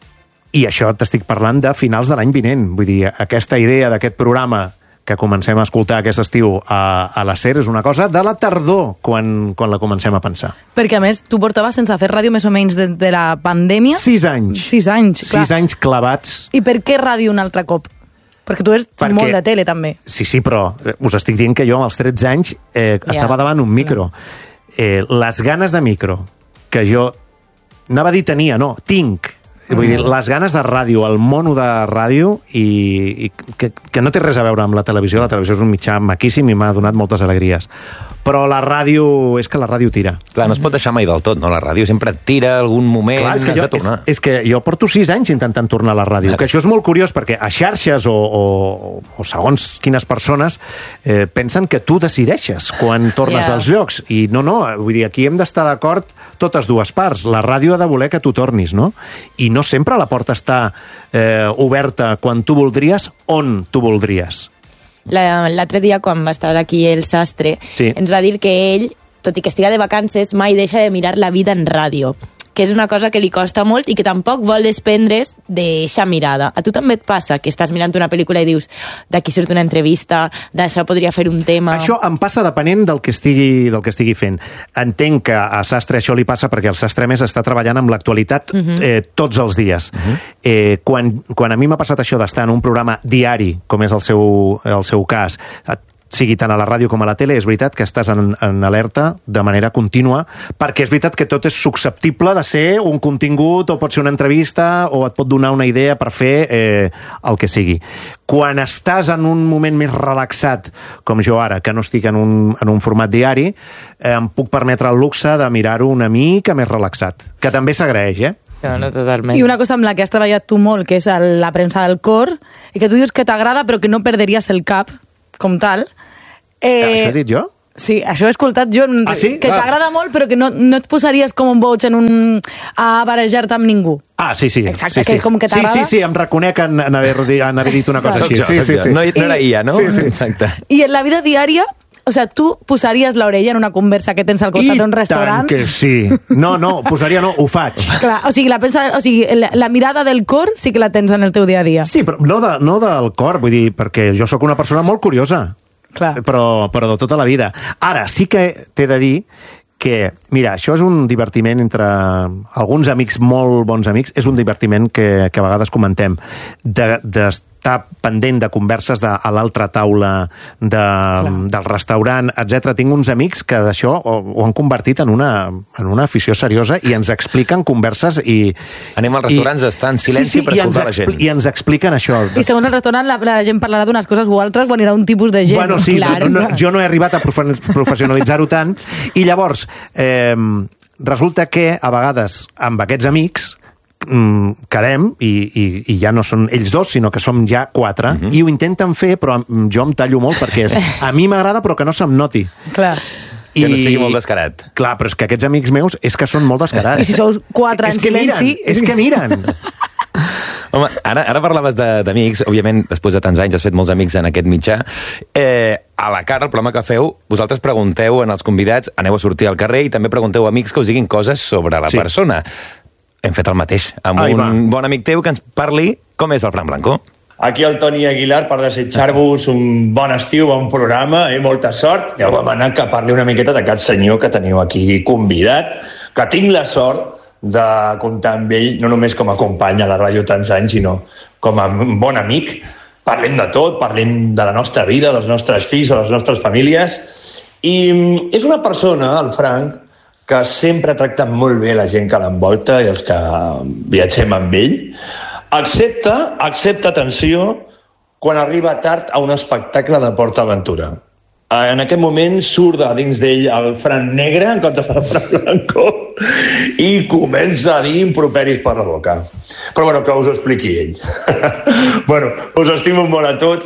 S16: I això t'estic parlant de finals de l'any vinent. Vull dir, aquesta idea d'aquest programa que comencem a escoltar aquest estiu a, a la SER és una cosa de la tardor quan, quan la comencem a pensar.
S4: Perquè, a més, tu portaves sense fer ràdio més o menys de, de la pandèmia?
S16: Sis anys.
S4: Sis anys, clar.
S16: Sis anys clavats.
S4: I per què ràdio un altre cop? Perquè tu ets Perquè, molt de tele, també.
S16: Sí, sí, però us estic dient que jo als tretze anys eh, yeah. estava davant un micro. Eh, les ganes de micro que jo... Anava a dir tenia, no, tinc. Vull dir, les ganes de ràdio, el mono de ràdio, i, i que, que no té res a veure amb la televisió. La televisió és un mitjà maquíssim i m'ha donat moltes alegries. Però la ràdio, és que la ràdio tira.
S3: Clar, no es pot deixar mai del tot, no? La ràdio sempre et tira algun moment.
S16: Clar, és que, jo, és, és que jo porto sis anys intentant tornar a la ràdio, que això és molt curiós perquè a xarxes o, o, o segons quines persones eh, pensen que tu decideixes quan tornes yeah. als llocs. I no, no, vull dir, aquí hem d'estar d'acord totes dues parts. La ràdio ha de voler que tu tornis, no? I no sempre la porta està eh, oberta quan tu voldries, on tu voldries.
S2: L'altre dia, quan va estar aquí el sastre, sí. ens va dir que ell, tot i que estiga de vacances, mai deixa de mirar la vida en ràdio, que és una cosa que li costa molt i que tampoc vol desprendre's d'eixa mirada. A tu també et passa que estàs mirant una pel·lícula i dius d'aquí surt una entrevista, d'això podria fer un tema...
S16: Això em passa depenent del que estigui, del que estigui fent. Entenc que a Sastre això li passa perquè el Sastre Més està treballant amb l'actualitat uh-huh. eh, tots els dies. Uh-huh. eh, quan, quan a mi m'ha passat això d'estar en un programa diari, com és el seu, el seu cas, sigui tant a la ràdio com a la tele, és veritat que estàs en, en alerta de manera contínua, perquè és veritat que tot és susceptible de ser un contingut, o pot ser una entrevista, o et pot donar una idea per fer eh, el que sigui. Quan estàs en un moment més relaxat, com jo ara, que no estic en un, en un format diari, eh, em puc permetre el luxe de mirar-ho una mica més relaxat, que també s'agraeix, eh?
S2: No, no, totalment.
S4: I una cosa amb la que has treballat tu molt, que és el, la premsa del cor, i que tu dius que t'agrada però que no perderies el cap, com tal. Eh,
S16: Això he dit jo?
S4: Sí, això he escoltat jo,
S16: ah, sí?
S4: que t'agrada molt però que no, no et posaries com un boig en un, a barejar-te amb ningú.
S16: Ah, sí, sí.
S4: Exacte,
S16: sí,
S4: que
S16: sí.
S4: com que t'agrada.
S16: Sí, sí, sí, em reconec en, en, haver, en haver dit una cosa
S3: Soc
S16: així.
S3: jo,
S16: sí,
S3: soc
S16: sí,
S3: jo.
S16: sí.
S3: No, no era I A, no?
S16: Sí, sí.
S3: Exacte.
S4: I en la vida diària, o sea, tu posaries l'orella en una conversa que tens al costat d'un restaurant?
S16: I tant que sí. No, no, posaria no, ho faig.
S4: Clar, o sigui, la, pensa, o sigui la, la mirada del cor sí que la tens en el teu dia a dia.
S16: Sí, però no, de, no del cor, vull dir, perquè jo sóc una persona molt curiosa.
S4: Clar.
S16: Però, però de tota la vida. Ara, sí que t'he de dir que, mira, això és un divertiment entre alguns amics, molt bons amics, és un divertiment que, que a vegades comentem, de, d'estar pendent de converses de, a l'altra taula de, del restaurant, etcètera. Tinc uns amics que d'això ho, ho han convertit en una, en una afició seriosa i ens expliquen converses i...
S3: Anem als restaurants, estar en silenci
S16: sí, sí,
S3: per escoltar
S16: ens
S3: la gent.
S16: I ens expliquen això.
S4: I segons el restaurant la, la gent parlarà d'unes coses o altres quan hi ha un tipus de gent.
S16: Bueno, sí,
S4: clar,
S16: no, no, jo no he arribat a profe- professionalitzar-ho tant, i llavors eh, resulta que a vegades amb aquests amics mm, quedem i, i, i ja no són ells dos, sinó que som ja quatre, uh -huh. i ho intenten fer, però jo em tallo molt perquè és, a mi m'agrada però que no se'm noti.
S4: Clar.
S3: Que no sigui molt descarat.
S16: Clar, però és que aquests amics meus és que són molt descarats.
S4: I si sou quatre
S16: és
S4: en
S16: que
S4: silenci...
S16: miren, és que miren.
S3: Home, ara, ara parlaves de- d'amics, òbviament, després de tants anys has fet molts amics en aquest mitjà. Eh, a la cara, el programa que feu, vosaltres pregunteu en els convidats, aneu a sortir al carrer i també pregunteu a amics que us diguin coses sobre la
S16: Sí.
S3: persona. Hem fet el mateix, amb
S16: Ai,
S3: un
S16: va.
S3: bon amic teu que ens parli com és el Fran Blanco.
S17: Aquí el Toni Aguilar per desitjar-vos un bon estiu, bon programa i molta sort. Ja ho vam anar que parli una miqueta d'aquest senyor que teniu aquí convidat, que tinc la sort de comptar amb ell, no només com a company a la ràdio tants anys, sinó com a un bon amic. Parlem de tot, parlem de la nostra vida, dels nostres fills, de les nostres famílies. I és una persona, el Frank, que sempre tracta molt bé la gent que l'envolta i els que viatgem amb ell, excepte, excepte, atenció, quan arriba tard a un espectacle de PortAventura. En aquest moment surt de dins d'ell el Fran negre en comptes del Fran blanco i comença a dir improperis per la boca. Però bueno, que us ho expliqui ell. Bueno, us estimo molt a tots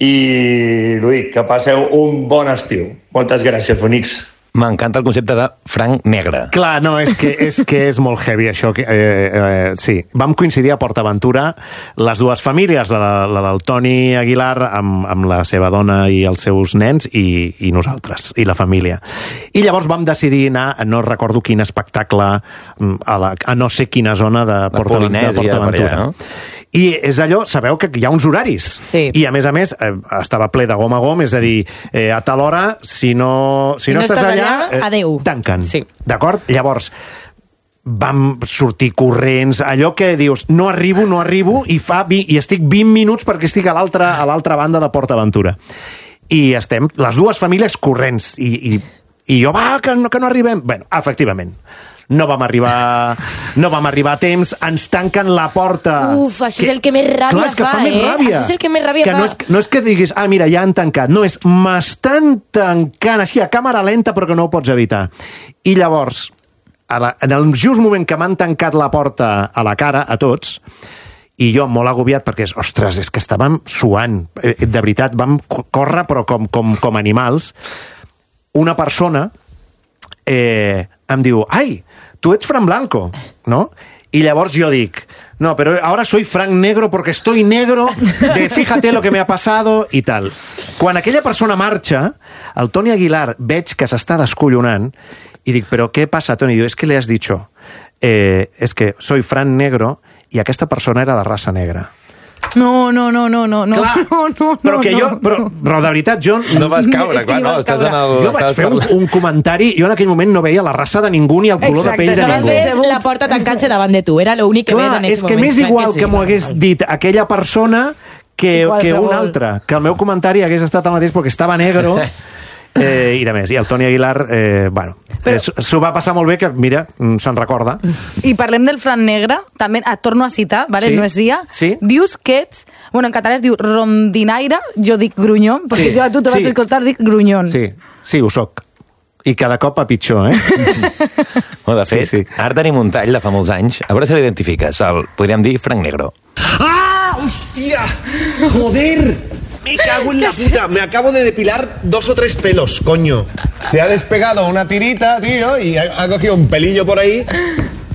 S17: i, Lluís, que passeu un bon estiu. Moltes gràcies, bonics.
S3: M'encanta el concepte de franc negre.
S16: Clar, no, és que és, que és molt heavy això. Que, eh, eh, sí, vam coincidir a PortAventura les dues famílies, la, la del Toni Aguilar amb, amb la seva dona i els seus nens i, i nosaltres, i la família. I llavors vam decidir anar, no recordo quin espectacle, a, la, a no sé quina zona de, Porta, de PortAventura.
S3: Per allà, no?
S16: I és allò, sabeu que hi ha uns horaris.
S2: Sí.
S16: I a més a més, eh, estava ple de gom a gom, és a dir, eh, a tal hora, si no, si
S2: Si
S16: no,
S2: no
S16: estàs
S2: estàs
S16: allà,
S2: allà,
S16: eh,
S2: adeu.
S16: tanquen.
S2: Sí.
S16: D'acord? Llavors, vam sortir corrents, allò que dius, no arribo, no arribo, i fa vi, i estic vint minuts perquè estic a l'altra a l'altra banda de PortAventura. I estem, les dues famílies corrents, i, i, i jo, va, que no, que no arribem. Bueno, efectivament, no vam arribar no vam arribar a temps, ens tanquen la porta.
S2: Uf, això és el que més ràbia
S16: Clar, és que
S2: fa,
S16: fa més
S2: eh?
S16: ràbia.
S2: Això és el que més ràbia
S16: que
S2: fa.
S16: no és, no és que diguis, ah, mira, ja han tancat. No, és, m'estan tancant així a càmera lenta, però que no ho pots evitar. I llavors, a la, en el just moment que m'han tancat la porta a la cara, a tots, i jo molt agobiat perquè, és, ostres, és que estàvem suant. Eh, De veritat, vam córrer, però com, com, com animals. Una persona eh, em diu, ai, tu ets Fran Blanco, no? Y llavors jo dic, no, pero ahora soy Frank Negro porque estoy negro de fíjate lo que me ha pasado y tal. Quan aquella persona marxa, el Toni Aguilar veig que s'està descollonant i dic, però què passa, Toni? Diu, es que le has dicho, eh, es que soy Frank Negro i aquesta persona era de raça negra.
S4: No, no, no, no, no.
S16: Clar,
S4: no, no,
S16: però que
S4: no,
S16: jo, però, però de veritat, jo...
S3: No vas caure, clar, no, estàs en el...
S16: Jo vaig fer un, un comentari, jo en aquell moment no veia la raça de ningú ni el color
S2: Exacte,
S16: de pell de
S2: només
S16: ningú.
S2: ves la porta tancant-se davant de tu, era l'únic que
S16: Clar,
S2: ves en
S16: és
S2: aquest
S16: que
S2: moment.
S16: m'és igual que,
S2: sí.
S16: m'ho hagués dit aquella persona que, que
S4: Qualsevol.
S16: un altre, que el meu comentari hagués estat el mateix perquè estava negro eh, i de més. I el Toni Aguilar, eh, bueno, eh, s'ho va passar molt bé, que mira, se'n recorda.
S4: I parlem del Fran Negre, també et torno a citar, vale?
S16: Sí.
S4: No és dia.
S16: Sí.
S4: Dius que ets, bueno, en català es diu rondinaire, jo dic grunyon, perquè
S16: Sí.
S4: jo a tu te
S16: Sí.
S4: vaig escoltar, dic grunyon.
S16: Sí, sí, ho soc. I cada cop a pitjor, eh?
S3: No, de fet,
S16: Sí, sí.
S3: ara tenim un tall de fa molts anys. A veure si l'identifiques. El, podríem dir Frank Negro.
S18: ¡Ah! ¡Hostia! ¡Joder! Me cago en la puta. Me acabo de depilar dos o tres pelos, coño. Se ha despegado una tirita, tío, y ha, ha cogido un pelillo por ahí.